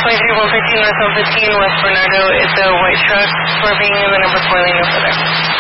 115 North 15 West Bernardo. It's a white truck swerving in the number 4 lane over there.